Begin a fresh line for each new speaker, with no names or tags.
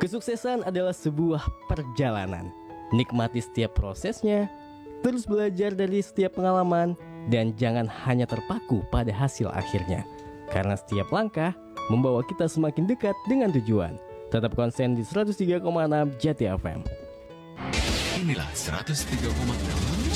Kesuksesan adalah sebuah perjalanan. Nikmati setiap prosesnya, terus belajar dari setiap pengalaman, dan jangan hanya terpaku pada hasil akhirnya. Karena setiap langkah membawa kita semakin dekat dengan tujuan. Tetap konsen di 103,6 Jati FM.
Inilah 103,6